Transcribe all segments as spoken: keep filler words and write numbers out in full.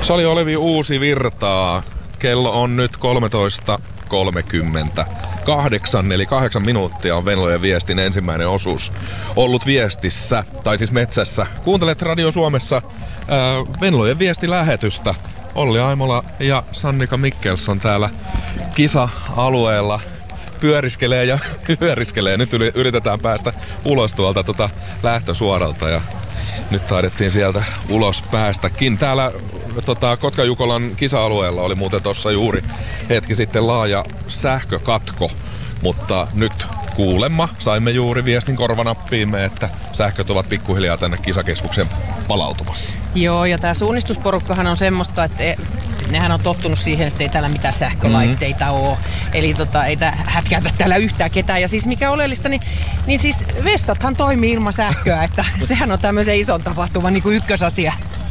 Se oli Olevi Uusi Virtaa. Kello on nyt kolmetoista kolmekymmentäkahdeksan, eli kahdeksan minuuttia on Venlojen viestin ensimmäinen osuus ollut viestissä, tai siis metsässä. Kuuntelet Radio Suomessa ää, Venlojen viestilähetystä. Olli Aimola ja Sannika Mikkelsson täällä kisa-alueella pyöriskelee ja hyöriskelee. Nyt yritetään päästä ulos tuolta tuota lähtösuoralta ja nyt taidettiin sieltä ulos päästäkin. Täällä tota, Kotka-Jukolan kisa-alueella oli muuten tuossa juuri hetki sitten laaja sähkökatko, mutta nyt kuulemma saimme juuri viestin korvanappiimme, että sähköt ovat pikkuhiljaa tänne kisakeskuksen palautumassa. Joo, ja tää suunnistusporukkahan on semmoista, että nehän on tottunut siihen, että ei täällä mitään sähkölaitteita mm-hmm. ole. Eli tota, ei tää hätkäytä täällä yhtään ketään. Ja siis mikä oleellista, niin, niin siis vessathan toimii ilman sähköä, että sehän on tämmöisen ison tapahtuman niin kuin ykkösasia.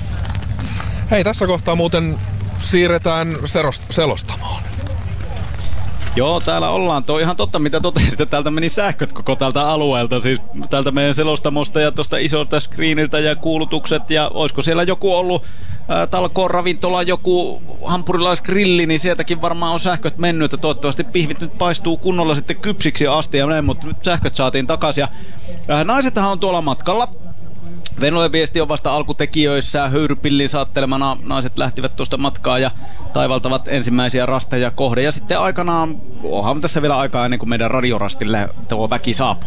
Hei, tässä kohtaa muuten siirretään serost- selostamoon. Joo, täällä ollaan. Tuo ihan totta, mitä totesitte. Täältä meni sähköt koko tältä alueelta. Siis täältä meidän selostamosta ja tuosta isolta screeniltä ja kuulutukset. Ja olisiko siellä joku ollut ää, talkoon ravintola, joku hampurilaisgrilli, niin sieltäkin varmaan on sähköt mennyt. Ja toivottavasti pihvit nyt paistuu kunnolla sitten kypsiksi asti ja näin, mutta nyt sähköt saatiin takaisin. Ja, ää, naisethan on tuolla matkalla. Venlojen viesti on vasta alkutekijöissä. Höyrypillin saattelemana naiset lähtivät tuosta matkaa ja taivaltavat ensimmäisiä rasteja kohde. Ja sitten aikanaan, onhan tässä vielä aikaa ennen kuin meidän radiorastille tuo väki saapuu.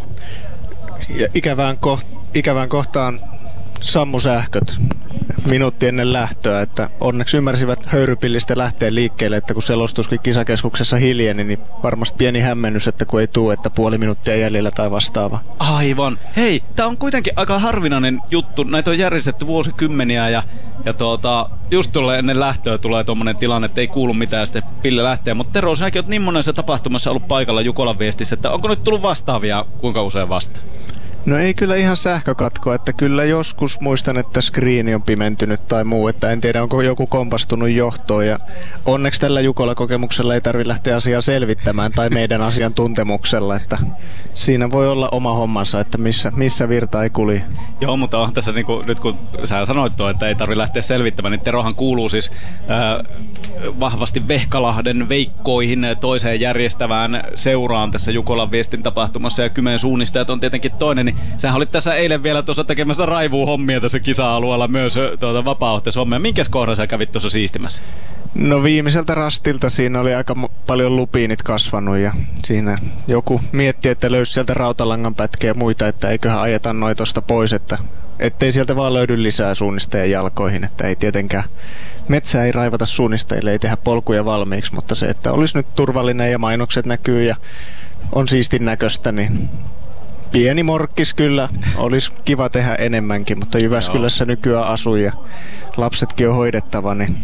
Ja ikävään, koht- ikävään kohtaan sammu sähköt minuutti ennen lähtöä, että onneksi ymmärsivät höyrypillistä lähteä liikkeelle, että kun selostuskin kisakeskuksessa hiljeni, niin varmasti pieni hämmennys, että kun ei tule, että puoli minuuttia jäljellä tai vastaava. Aivan. Hei, tää on kuitenkin aika harvinainen juttu. Näitä on järjestetty vuosikymmeniä ja, ja tuota, just tulee ennen lähtöä tulee tommonen tilanne, että ei kuulu mitään ja sitten pille lähtee. Mutta Tero, sinäkin oot niin monessa tapahtumassa ollut paikalla Jukolan viestissä, että onko nyt tullut vastaavia kuinka usein vasta? No ei kyllä ihan sähkökatko, että kyllä joskus muistan, että screeni on pimentynyt tai muu, että en tiedä onko joku kompastunut johtoon ja onneksi tällä Jukola-kokemuksella ei tarvitse lähteä asiaa selvittämään tai meidän asiantuntemuksella, että siinä voi olla oma hommansa, että missä, missä virta ei kulje. Joo, mutta on tässä niin kuin, nyt kun sä sanoit tuo, että ei tarvitse lähteä selvittämään, niin Terohan kuuluu siis ää, vahvasti Vehkalahden veikkoihin toiseen järjestävään seuraan tässä Jukolan viestin tapahtumassa ja Kymen suunnistajat on tietenkin toinen, niin sähän olit tässä eilen vielä tuossa tekemässä raivuu hommia tässä kisa-alueella myös tuota vapaaehtoishommia. Minkäs kohdan sä kävit tuossa siistimässä? No viimeiseltä rastilta siinä oli aika paljon lupiinit kasvanut ja siinä joku mietti, että löysi sieltä rautalangan pätkiä ja muita, että eiköhän ajeta noin tosta pois, että ettei sieltä vaan löydy lisää suunnistajien jalkoihin, että ei tietenkään metsää ei raivata suunnistajille, ei tehdä polkuja valmiiksi, mutta se, että olisi nyt turvallinen ja mainokset näkyy ja on siistin näköistä, niin pieni morkkis kyllä, olisi kiva tehdä enemmänkin, mutta Jyväskylässä nykyään asuu ja lapsetkin on hoidettava, niin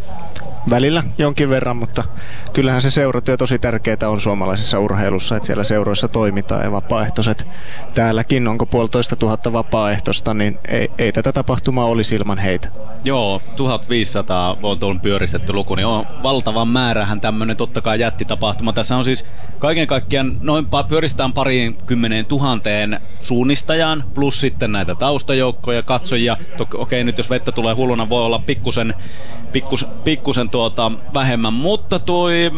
välillä jonkin verran, mutta kyllähän se seuratyö tosi tärkeää on suomalaisessa urheilussa, että siellä seuroissa toimitaan ja vapaaehtoiset täälläkin, onko puolitoista tuhatta vapaaehtoista, niin ei, ei tätä tapahtumaa olisi ilman heitä. Joo, tuhatviisisataa on tuon pyöristetty luku, niin on valtavan määrähän tämmöinen totta kai jättitapahtuma. Tässä on siis kaiken kaikkiaan noin pyöristetään pariin kymmeneen tuhanteen suunnistajaan, plus sitten näitä taustajoukkoja, katsojia. Okei, okay, nyt jos vettä tulee hulluna, voi olla pikkusen, pikkus, pikkusen tuota vähemmän, mutta toi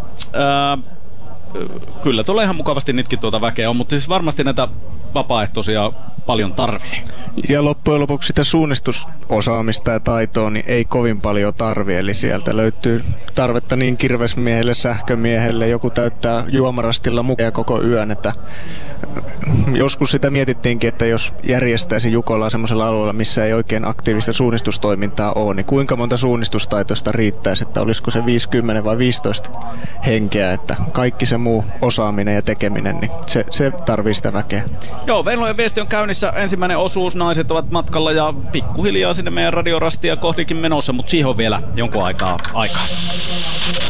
ää, kyllä tulee ihan mukavasti nytkin tuota väkeä on, mutta siis varmasti näitä vapaaehtoisia paljon tarvii. Ja loppujen lopuksi sitä suunnistusosaamista ja taitoa niin ei kovin paljon tarvi, eli sieltä löytyy tarvetta niin kirvesmiehelle, sähkömiehelle, joku täyttää juomarastilla mukaan koko yön, että joskus sitä mietittiinkin, että jos järjestäisi Jukolaa semmoisella alueella, missä ei oikein aktiivista suunnistustoimintaa ole, niin kuinka monta suunnistustaitoista riittäisi, että olisiko se viisikymmentä vai viisitoista henkeä, että kaikki se muu osaaminen ja tekeminen, niin se, se tarvii sitä väkeä. Joo, Venlojen viesti on käynnissä ensimmäinen osuus, naiset ovat matkalla ja pikkuhiljaa sinne meidän radiorastia kohdikin menossa, mutta siihen on vielä jonkun aikaa aikaa.